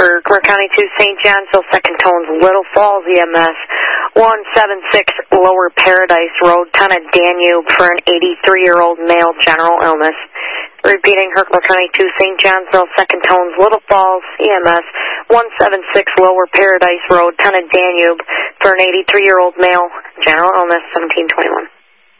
Herkimer County 2, St. Johnsville, Second Tones, Little Falls EMS, 176 Lower Paradise Road, Town of Danube, for an 83-year-old male, general illness. Repeating, Herkimer County 2, St. Johnsville, Second Tones, Little Falls EMS, 176 Lower Paradise Road, Town of Danube, for an 83-year-old male, general illness, 1721.